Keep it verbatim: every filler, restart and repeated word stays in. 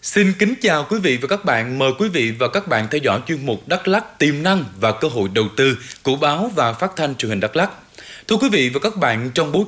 Xin kính chào quý vị và các bạn. Mời quý vị và các bạn theo dõi chuyên mục Đắk Lắk tiềm năng và cơ hội đầu tư của báo và phát thanh truyền hình Đắk Lắk. Thưa quý vị và các bạn, trong bối